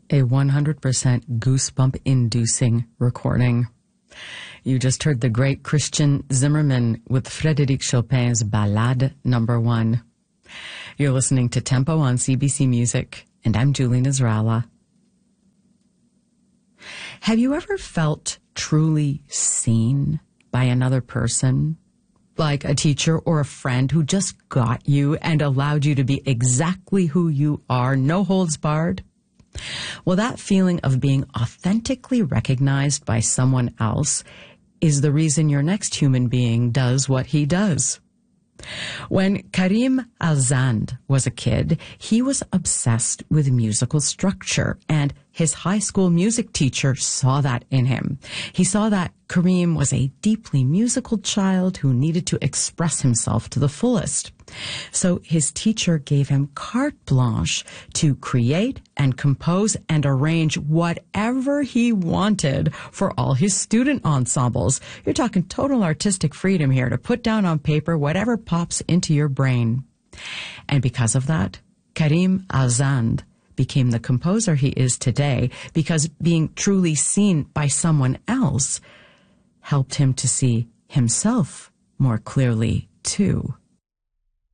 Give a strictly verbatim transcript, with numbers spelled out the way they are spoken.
A one hundred percent goosebump-inducing recording. You just heard the great Christian Zimmerman with Frédéric Chopin's Ballade Number One. You're listening to Tempo on C B C Music, and I'm Julie Nasrallah. Have you ever felt truly seen by another person? Like a teacher or a friend who just got you and allowed you to be exactly who you are, no holds barred? Well, that feeling of being authentically recognized by someone else is the reason your next human being does what he does. When Karim Alzand was a kid, he was obsessed with musical structure, and his high school music teacher saw that in him. He saw that Karim was a deeply musical child who needed to express himself to the fullest. So his teacher gave him carte blanche to create and compose and arrange whatever he wanted for all his student ensembles. You're talking total artistic freedom here to put down on paper whatever pops into your brain. And because of that, Karim Alzand became the composer he is today, because being truly seen by someone else helped him to see himself more clearly too.